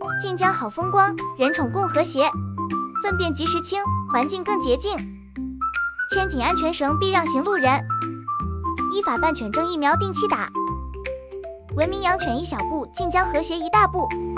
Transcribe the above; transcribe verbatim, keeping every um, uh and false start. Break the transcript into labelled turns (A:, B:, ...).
A: 晋江好风光，人宠共和谐，粪便及时清，环境更洁净。牵紧安全绳，避让行路人。依法办犬证疫苗定期打。文明养犬一小步，晋江和谐一大步。